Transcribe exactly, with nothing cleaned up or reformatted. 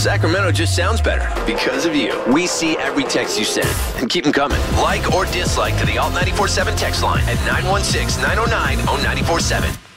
Sacramento just sounds better because of you. We see every text you send and keep them coming. Like or dislike to the Alt nine four seven text line at nine one six, nine oh nine, oh nine four seven.